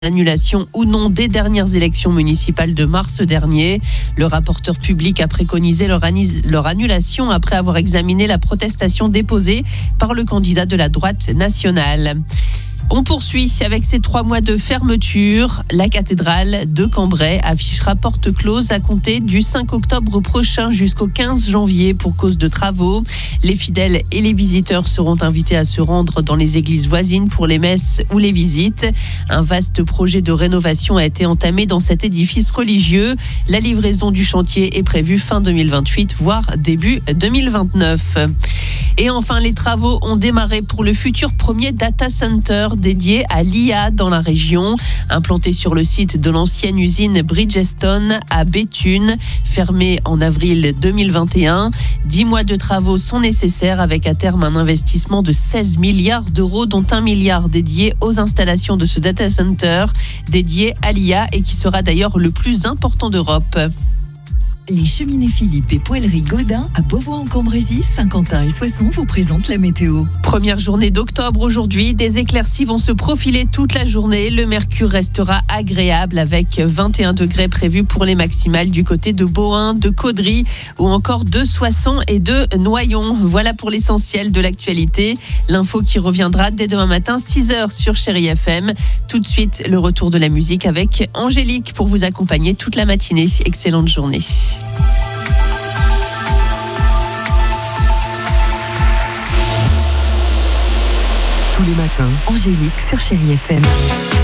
L'annulation ou non des dernières élections municipales de mars dernier. Le rapporteur public a préconisé leur annulation après avoir examiné la protestation déposée par le candidat de la droite nationale. On poursuit avec ces 3 mois de fermeture. La cathédrale de Cambrai affichera porte close à compter du 5 octobre prochain jusqu'au 15 janvier pour cause de travaux. Les fidèles et les visiteurs seront invités à se rendre dans les églises voisines pour les messes ou les visites. Un vaste projet de rénovation a été entamé dans cet édifice religieux. La livraison du chantier est prévue fin 2028, voire début 2029. Et enfin, les travaux ont démarré pour le futur premier data center dédié à l'IA dans la région. Implanté sur le site de l'ancienne usine Bridgestone à Béthune, fermé en avril 2021. 10 mois de travaux sont nécessaires avec à terme un investissement de 16 milliards d'euros, dont 1 milliard dédié aux installations de ce data center dédié à l'IA et qui sera d'ailleurs le plus important d'Europe. Les cheminées Philippe et poêleries Godin à Beauvoir-en-Cambrésis, Saint-Quentin et Soissons vous présentent la météo. Première journée d'octobre aujourd'hui, des éclaircies vont se profiler toute la journée. Le mercure restera agréable avec 21 degrés prévus pour les maximales du côté de Bohain, de Caudry ou encore de Soissons et de Noyon. Voilà pour l'essentiel de l'actualité. L'info qui reviendra dès demain matin 6h sur Chérie FM. Tout de suite, le retour de la musique avec Angélique pour vous accompagner toute la matinée. Excellente journée. Tous les matins, Angélique sur Chérie FM.